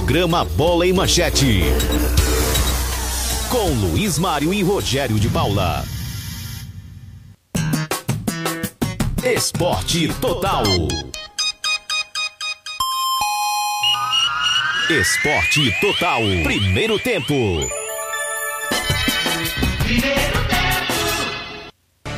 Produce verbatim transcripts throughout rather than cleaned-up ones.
Programa Bola em Manchete. Com Luiz Mário e Rogério de Paula. Esporte Total. Esporte Total. Primeiro tempo. Primeiro tempo.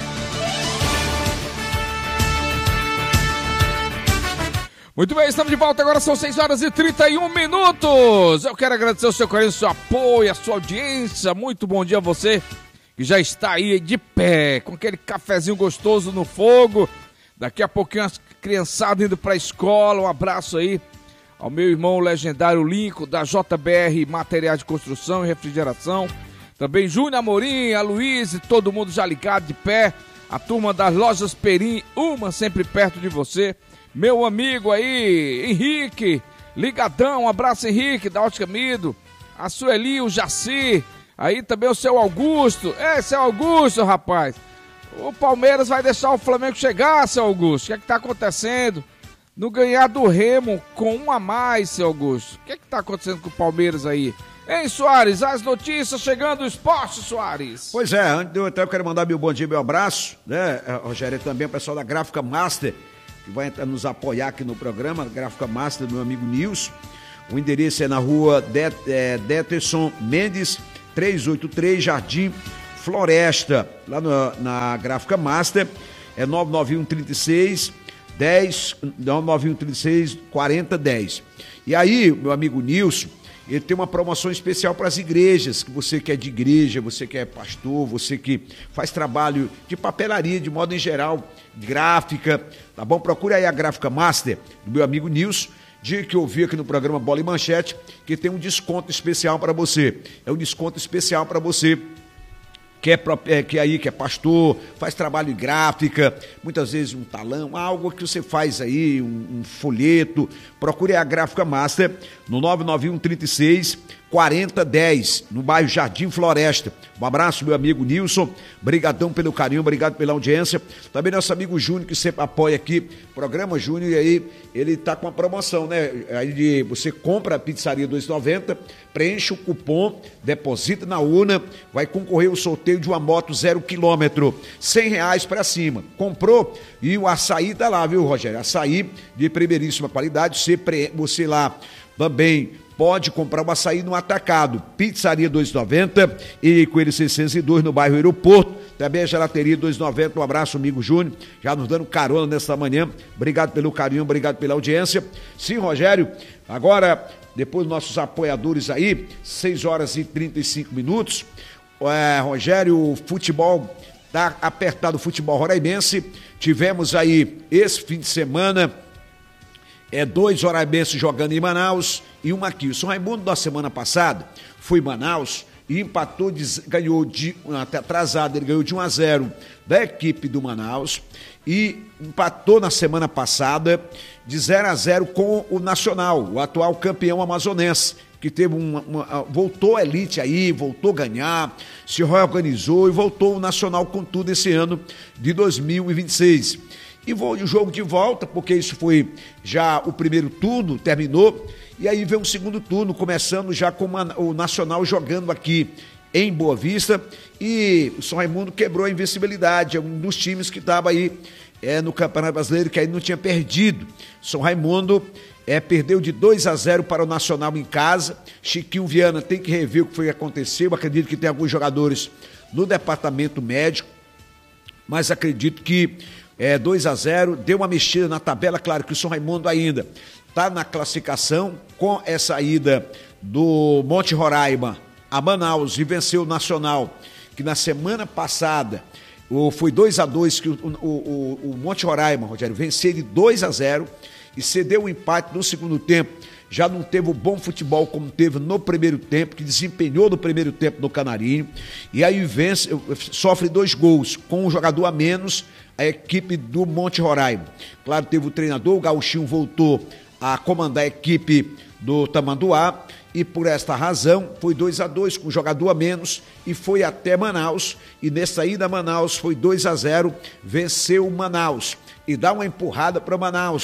Muito bem, estamos de volta, agora são seis horas e trinta e um minutos. Eu quero agradecer o seu carinho, o seu apoio, a sua audiência. Muito bom dia a você que já está aí de pé, com aquele cafezinho gostoso no fogo. Daqui a pouquinho as criançadas indo para a escola. Um abraço aí ao meu irmão legendário Lincoln, da J B R Materiais de Construção e Refrigeração. Também Júnior Amorim, a Luiz e todo mundo já ligado de pé. A turma das Lojas Perim, uma sempre perto de você. Meu amigo aí, Henrique, ligadão, um abraço Henrique, da Ótica Mido, a Sueli, o Jaci, aí também o seu Augusto, é, seu Augusto, rapaz, o Palmeiras vai deixar o Flamengo chegar, seu Augusto, o que é que tá acontecendo? Não ganhar do Remo com um a mais, seu Augusto, o que é que tá acontecendo com o Palmeiras aí? Hein, Soares, as notícias chegando do esporte, Soares. Pois é, antes de eu até eu quero mandar meu bom dia, meu abraço, né, Rogério, e também o pessoal da Gráfica Master, que vai nos apoiar aqui no programa, Gráfica Master, do meu amigo Nilson. O endereço é na rua Det, é, Deterson Mendes, trezentos e oitenta e três, Jardim Floresta, lá no, na Gráfica Master, é nove nove um, trinta e seis, dez, nove nove um, trinta e seis, quarenta, dez. E aí, meu amigo Nilson, ele tem uma promoção especial para as igrejas, que você que é de igreja, você que é pastor, você que faz trabalho de papelaria, de modo em geral, gráfica, tá bom? Procure aí a Gráfica Master, do meu amigo Nilson, dia que eu vi aqui no programa Bola e Manchete, que tem um desconto especial para você. É um desconto especial para você que é, é, que aí, que é pastor, faz trabalho em gráfica, muitas vezes um talão, algo que você faz aí, um, um folheto. Procure a Gráfica Master no nove nove um, trinta e seis, quarenta, dez, no bairro Jardim Floresta. Um abraço, meu amigo Nilson, brigadão pelo carinho, obrigado pela audiência. Também nosso amigo Júnior, que sempre apoia aqui, programa Júnior, e aí ele tá com uma promoção, né? Aí de, você compra a pizzaria dois e noventa, preenche o cupom, deposita na urna, vai concorrer ao sorteio de uma moto zero quilômetro, cem reais para cima. Comprou e o açaí tá lá, viu, Rogério? Açaí de primeiríssima qualidade, você, pre... você lá também pode comprar o açaí no atacado. Pizzaria dois e noventa e Coelho seiscentos e dois no bairro Aeroporto. Também a gelateria dois e noventa. Um abraço, amigo Júnior, já nos dando carona nesta manhã. Obrigado pelo carinho, obrigado pela audiência. Sim, Rogério, agora, depois dos nossos apoiadores aí, seis horas e trinta e cinco minutos. É, Rogério, o futebol tá apertado, o futebol roraimense. Tivemos aí esse fim de semana é dois roraimenses jogando em Manaus e um aqui. O São Raimundo, da semana passada, foi em Manaus e empatou, de, ganhou de, até atrasado, ele ganhou de um a zero da equipe do Manaus e empatou na semana passada de zero a zero com o Nacional, o atual campeão amazonense, que teve uma, uma, voltou a elite aí, voltou a ganhar, se reorganizou e voltou o Nacional com tudo esse ano de dois mil e vinte e seis. E o jogo de volta, porque isso foi já o primeiro turno, terminou, e aí vem o segundo turno, começando já com o Nacional jogando aqui em Boa Vista, e o São Raimundo quebrou a invencibilidade, é um dos times que estava aí é, no Campeonato Brasileiro, que aí não tinha perdido. São Raimundo é, perdeu de dois a zero para o Nacional em casa. Chiquinho Viana tem que rever o que foi que aconteceu, acredito que tem alguns jogadores no departamento médico, mas acredito que É, dois a zero, deu uma mexida na tabela, claro que o São Raimundo ainda está na classificação com essa ida do Monte Roraima a Manaus e venceu o Nacional, que na semana passada o, foi dois a dois que o, o, o, o Monte Roraima, Rogério, venceu de dois a zero e cedeu o empate no segundo tempo. Já não teve o bom futebol como teve no primeiro tempo, que desempenhou no primeiro tempo no Canarinho, e aí vence, sofre dois gols com um jogador a menos, a equipe do Monte Roraima. Claro, teve o treinador, o Gauchinho voltou a comandar a equipe do Tamanduá, e por esta razão foi dois a dois com um jogador a menos e foi até Manaus, e nessa ida a Manaus foi dois a zero, venceu o Manaus e dá uma empurrada para Manaus,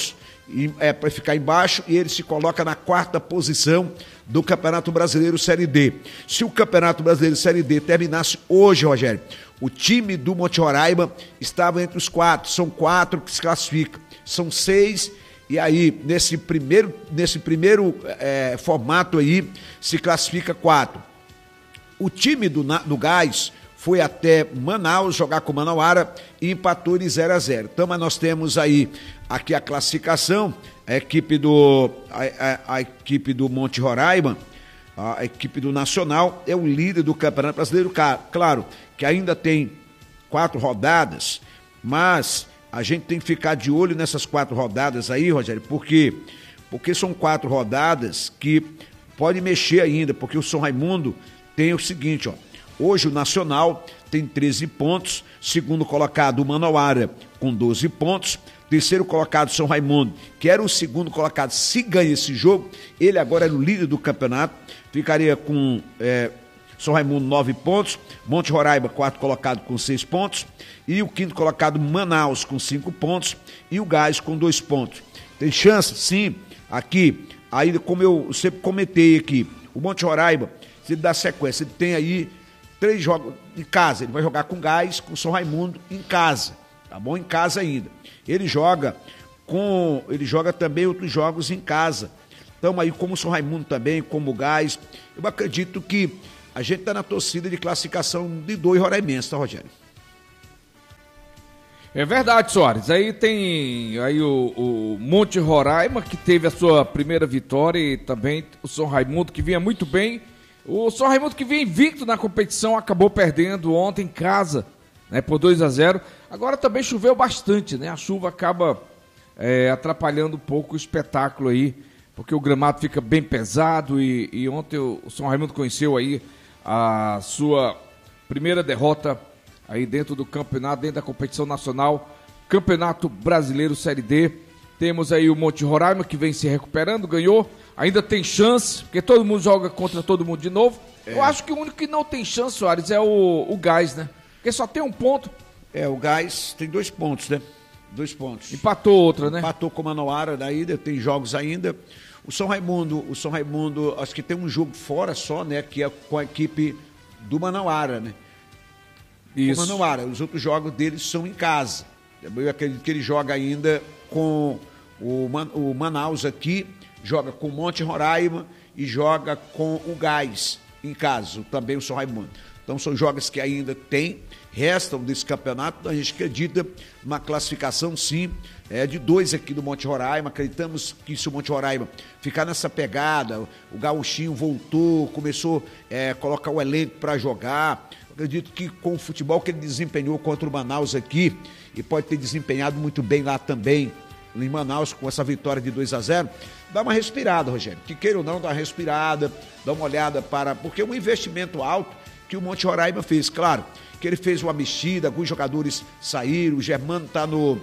é, para ficar embaixo, e ele se coloca na quarta posição do Campeonato Brasileiro Série D. Se o Campeonato Brasileiro Série D terminasse hoje, Rogério, o time do Monte Roraima estava entre os quatro, são quatro que se classificam, são seis, e aí nesse primeiro, nesse primeiro é, formato aí se classifica quatro. O time do, do Gás foi até Manaus jogar com Manauara e empatou em zero a zero. Então, mas nós temos aí aqui a classificação, a equipe do, a, a, a equipe do Monte Roraima, a equipe do Nacional é o líder do Campeonato Brasileiro. Claro que ainda tem quatro rodadas, mas a gente tem que ficar de olho nessas quatro rodadas aí, Rogério, porque, porque são quatro rodadas que pode mexer ainda, porque o São Raimundo tem o seguinte, ó. Hoje o Nacional tem treze pontos, segundo colocado o Manauara com doze pontos, terceiro colocado São Raimundo, que era o segundo colocado, se ganha esse jogo, ele agora é o líder do campeonato, ficaria com é, São Raimundo nove pontos, Monte Roraima quarto colocado com seis pontos, e o quinto colocado Manaus com cinco pontos, e o Gás com dois pontos. Tem chance? Sim, aqui, aí como eu sempre comentei aqui, o Monte Roraima, se ele dá sequência, ele tem aí três jogos em casa, ele vai jogar com Gás, com São Raimundo em casa, tá bom? Em casa ainda. Ele joga com, ele joga também outros jogos em casa. Então aí como o São Raimundo também, como o Gás, eu acredito que a gente tá na torcida de classificação de dois roraimenses, tá, Rogério? É verdade, Soares. Aí tem aí o, o Monte Roraima, que teve a sua primeira vitória, e também o São Raimundo, que vinha muito bem. O São Raimundo, que vinha invicto na competição, acabou perdendo ontem em casa, né, por dois a zero. Agora também choveu bastante, né? A chuva acaba é, atrapalhando um pouco o espetáculo aí, porque o gramado fica bem pesado, e, e ontem o São Raimundo conheceu aí a sua primeira derrota aí dentro do campeonato, dentro da competição nacional, Campeonato Brasileiro Série D. Temos aí o Monte Roraima, que vem se recuperando, ganhou, ainda tem chance, porque todo mundo joga contra todo mundo de novo. É. Eu acho que o único que não tem chance, Soares, é o, o Gás, né? Porque só tem um ponto. É, o Gás tem dois pontos, né? Dois pontos. Empatou outra, né? Empatou com a Manauara da ida, tem jogos ainda. O São Raimundo, o São Raimundo, acho que tem um jogo fora só, né? Que é com a equipe do Manauara, né? Isso. O Manauara, os outros jogos deles são em casa. Eu acredito que ele joga ainda com o, Man, o Manaus aqui, joga com o Monte Roraima e joga com o Gás em casa, também o São Raimundo. Então são jogos que ainda tem, restam desse campeonato. A gente acredita numa classificação, sim, é, de dois aqui do Monte Roraima. Acreditamos que se o Monte Roraima ficar nessa pegada, o Gauchinho voltou, começou a é, colocar o elenco para jogar. Acredito que com o futebol que ele desempenhou contra o Manaus aqui, e pode ter desempenhado muito bem lá também, em Manaus, com essa vitória de dois a zero, dá uma respirada, Rogério. Que queira ou não, dá uma respirada, dá uma olhada para... Porque é um investimento alto que o Monte Roraima fez. Claro, que ele fez uma mexida, alguns jogadores saíram, o Germano está no,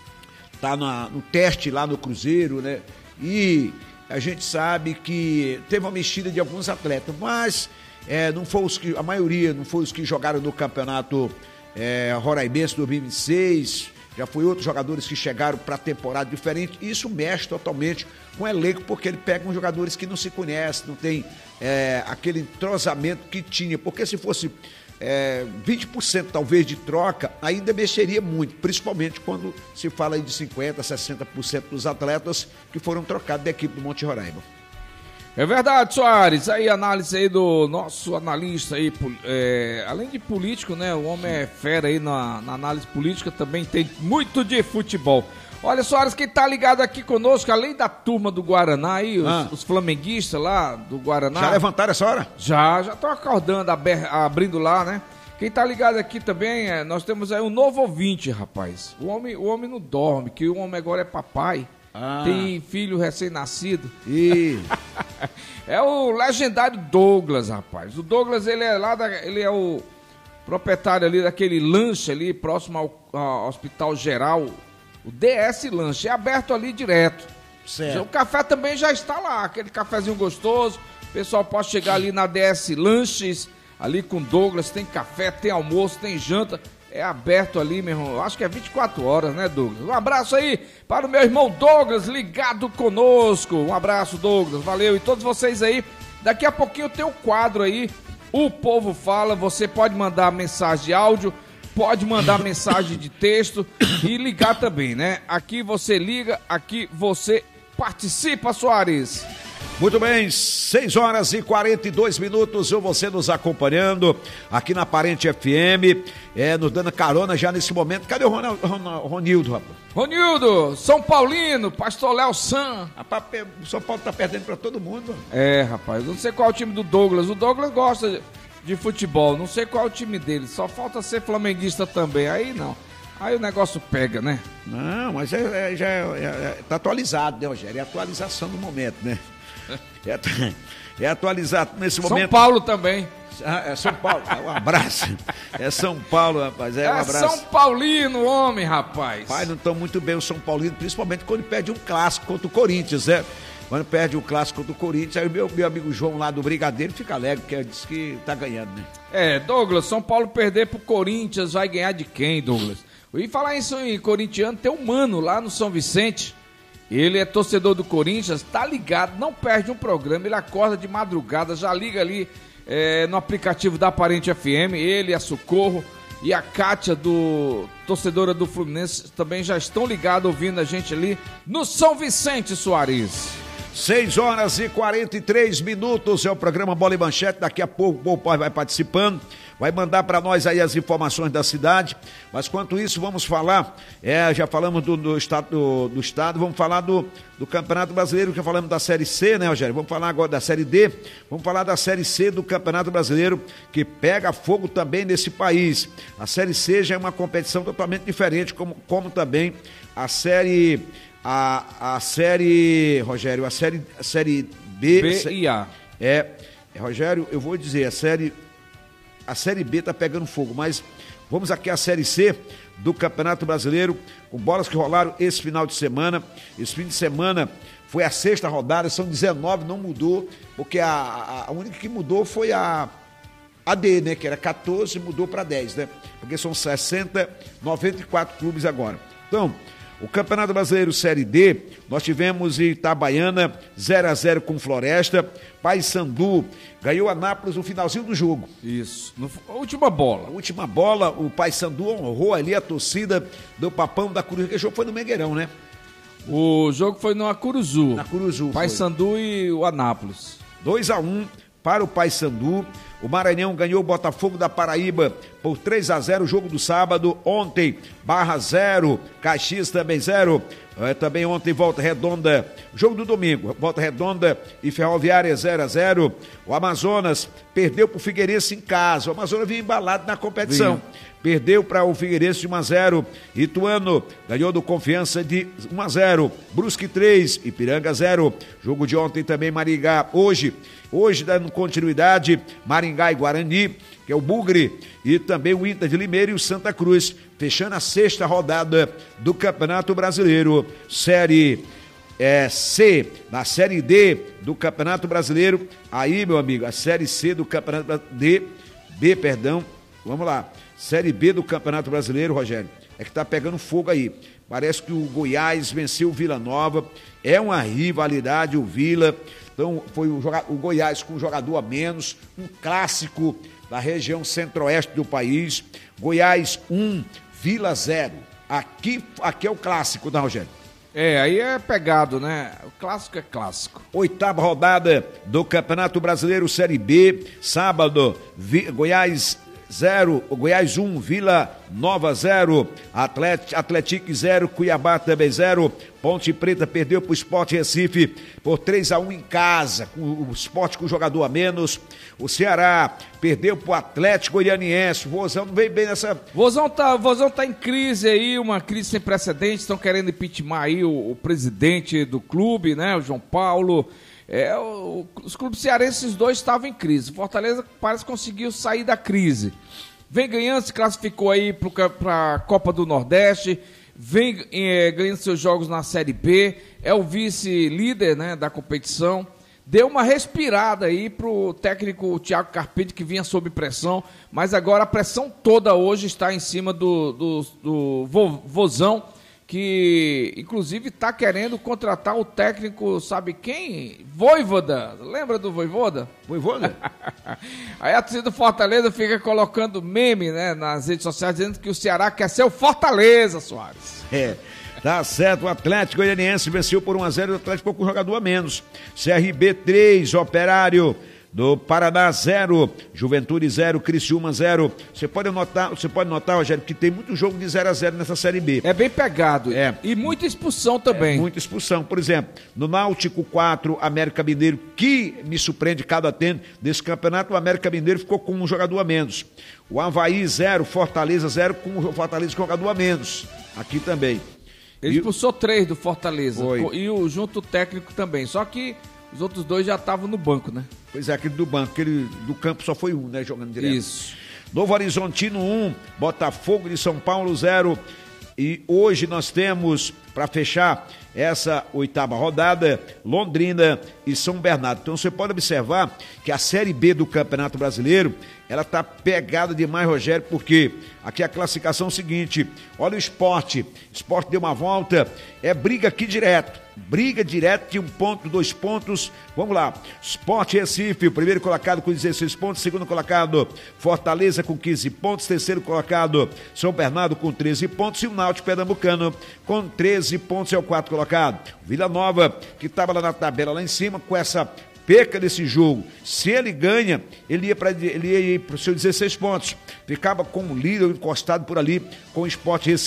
tá na, no teste lá no Cruzeiro, né? E a gente sabe que teve uma mexida de alguns atletas, mas é, não foi os que, a maioria não foi os que jogaram no campeonato é, Roraimense dois mil e vinte e seis, já foi outros jogadores que chegaram para a temporada diferente. Isso mexe totalmente com o elenco, porque ele pega uns jogadores que não se conhecem, não tem é, aquele entrosamento que tinha, porque se fosse é, vinte por cento talvez de troca, ainda mexeria muito, principalmente quando se fala aí de cinquenta por cento, sessenta por cento dos atletas que foram trocados da equipe do Monte Roraima. É verdade, Soares. Aí análise aí do nosso analista aí, é, além de político, né? O homem é fera aí na, na análise política, também tem muito de futebol. Olha, Soares, quem tá ligado aqui conosco, além da turma do Guaraná aí, os, ah. os flamenguistas lá do Guaraná. Já levantaram essa hora? Já, já estão acordando, aber, abrindo lá, né? Quem tá ligado aqui também, é, nós temos aí um novo ouvinte, rapaz. O homem, o homem não dorme, que o homem agora é papai. Ah. Tem filho recém-nascido. E... é o legendário Douglas, rapaz. O Douglas, ele é lá, da, ele é o proprietário ali daquele lanche ali, próximo ao, ao Hospital Geral, o D S Lanche. É aberto ali direto. Certo. O café também já está lá, aquele cafezinho gostoso. O pessoal pode chegar ali na D S Lanches, ali com Douglas, tem café, tem almoço, tem janta. é aberto ali, meu irmão. Acho que é vinte e quatro horas, né, Douglas? Um abraço aí para o meu irmão Douglas, ligado conosco. Um abraço, Douglas. Valeu. E todos vocês aí. Daqui a pouquinho tem o quadro aí, O Povo Fala. Você pode mandar mensagem de áudio, pode mandar mensagem de texto e ligar também, né? Aqui você liga, aqui você participa, Soares. Muito bem, seis horas e quarenta e dois minutos, eu você nos acompanhando aqui na Parente F M, é, nos dando carona já nesse momento. Cadê o Ronaldo, Ronildo, rapaz? Ronildo, São Paulino, Pastor Léo San. Rapaz, o São Paulo tá perdendo pra todo mundo. É, rapaz, não sei qual é o time do Douglas. O Douglas gosta de, de futebol, não sei qual é o time dele. Só falta ser flamenguista também, aí não. Aí o negócio pega, né? Não, mas é, é, já é, é, tá atualizado, né, Rogério? É atualização do momento, né? É, é atualizado nesse momento. São Paulo também. Ah, é São Paulo, um abraço. É São Paulo, rapaz. É, é um abraço. São Paulino, homem, rapaz. Pai, não estão muito bem o São Paulino, principalmente quando perde um clássico contra o Corinthians, né? Quando perde um clássico contra o Corinthians, aí o meu, meu amigo João lá do Brigadeiro fica alegre, porque diz que tá ganhando, né? É, Douglas, São Paulo perder pro Corinthians, vai ganhar de quem, Douglas? E falar isso em corintiano, tem um mano lá no São Vicente. Ele é torcedor do Corinthians, tá ligado, não perde um programa, ele acorda de madrugada, já liga ali é, no aplicativo da Parente F M, ele, a Socorro e a Kátia, do torcedora do Fluminense, também já estão ligados ouvindo a gente ali no São Vicente, Soares. seis horas e quarenta e três minutos, é o programa Bola e Manchete, daqui a pouco o Popó vai participando, vai mandar para nós aí as informações da cidade, mas quanto isso vamos falar, é, já falamos do, do, estado, do, do estado, vamos falar do, do Campeonato Brasileiro, já falamos da Série C, né, Rogério? Vamos falar agora da Série D, vamos falar da Série C do Campeonato Brasileiro, que pega fogo também nesse país. A Série C já é uma competição totalmente diferente, como, como também a Série... A, a série, Rogério, a série, a série B, B e A. É, Rogério, eu vou dizer, a série, a série B tá pegando fogo, mas vamos aqui à série C do Campeonato Brasileiro, com bolas que rolaram esse final de semana. Esse fim de semana foi a sexta rodada, são dezenove, não mudou, porque a, a, a única que mudou foi a A D, né, que era quatorze, mudou para dez, né, porque são sessenta, noventa e quatro clubes agora. Então, o Campeonato Brasileiro Série D, nós tivemos em Itabaiana zero a zero com Floresta, Paysandu ganhou Anápolis no finalzinho do jogo. Isso, no, a última bola. A última bola, o Paysandu honrou ali a torcida do Papão da Curuzu, que o jogo foi no Mangueirão, né? O jogo foi no Acuruzu. Na Curuzu. Paysandu e o Anápolis. dois a um para o Paysandu. O Maranhão ganhou o Botafogo da Paraíba por três a zero, o jogo do sábado. Ontem, Barra zero, Caxias também zero. É, também ontem, Volta Redonda, jogo do domingo, Volta Redonda e Ferroviária zero a zero. O Amazonas perdeu para o Figueirense em casa. O Amazonas vinha embalado na competição. Vinha. Perdeu para o Figueirense de um a zero. Ituano ganhou do Confiança de um a zero. Brusque três, Ipiranga zero. Jogo de ontem também, Maringá. Hoje, hoje dando continuidade, Maringá e Guarani, que é o Bugre, e também o Inter de Limeira e o Santa Cruz, fechando a sexta rodada do Campeonato Brasileiro, Série é, C, na Série D do Campeonato Brasileiro. Aí, meu amigo, a Série C do Campeonato D, B, perdão, vamos lá, Série B do Campeonato Brasileiro, Rogério, é que tá pegando fogo aí. Parece que o Goiás venceu o Vila Nova, é uma rivalidade o Vila. Então, foi o, o Goiás com um jogador a menos, um clássico da região centro-oeste do país. Goiás um, Vila zero. Aqui, aqui é o clássico, tá, Rogério? É, aí é pegado, né? O clássico é clássico. Oitava rodada do Campeonato Brasileiro Série B, sábado, Vi, Goiás zero, Goiás um, Vila Nova zero, Atlético zero, Cuiabá também zero, Ponte Preta perdeu para o Sport Recife por três a um em casa, com o Sport com jogador a menos. O Ceará perdeu para o Atlético Goianiense. O Vozão não veio bem nessa... Vozão tá, Vozão tá em crise aí, uma crise sem precedentes, estão querendo impeachment aí o, o presidente do clube, né, o João Paulo. É, o, os clubes cearenses dois estavam em crise. Fortaleza parece que conseguiu sair da crise. Vem ganhando, se classificou aí para a Copa do Nordeste, vem é, ganhando seus jogos na Série B, é o vice-líder, né, da competição. deu uma respirada aí pro técnico Thiago Carpete, que vinha sob pressão, mas agora a pressão toda hoje está em cima do, do, do Vo, Vozão, que inclusive está querendo contratar o técnico, sabe quem? Vojvoda. Lembra do Vojvoda? Vojvoda? Aí a torcida do Fortaleza fica colocando meme, né, nas redes sociais, dizendo que o Ceará quer ser o Fortaleza, Soares. É. Tá certo, o Atlético Goianiense venceu por um a zero, o Atlético com um jogador a menos. C R B três, Operário do Paraná zero, Juventude zero, Criciúma zero. Você pode notar, você pode notar, Rogério, que tem muito jogo de zero a zero nessa Série B. É bem pegado. É. E muita expulsão também. É, muita expulsão. Por exemplo, no Náutico quatro, América Mineiro, que me surpreende cada tempo desse campeonato, o América Mineiro ficou com um jogador a menos. O Avaí zero, Fortaleza zero, com o Fortaleza com um jogador a menos. Aqui também. Ele expulsou três do Fortaleza. Foi. E o junto técnico também. Só que os outros dois já estavam no banco, né? Pois é, aquele do banco, aquele do campo só foi um, né? Jogando direto. Isso. Novo Horizontino um, Botafogo de São Paulo zero. E hoje nós temos, para fechar essa oitava rodada, Londrina e São Bernardo. Então você pode observar que a Série B do Campeonato Brasileiro, ela tá pegada demais, Rogério, porque aqui a classificação é o seguinte, olha o Sport, Sport deu uma volta, é briga aqui direto, briga direto de um ponto, dois pontos, vamos lá, Sport Recife, o primeiro colocado com dezesseis pontos, segundo colocado Fortaleza com quinze pontos, terceiro colocado São Bernardo com treze pontos e o Náutico Pernambucano com treze pontos é o quarto colocado. Vila Nova, que estava lá na tabela lá em cima, com essa perca desse jogo, se ele ganha, ele ia para ele ia ir para os seus dezesseis pontos, ficava com o líder encostado por ali com o Sport Recife.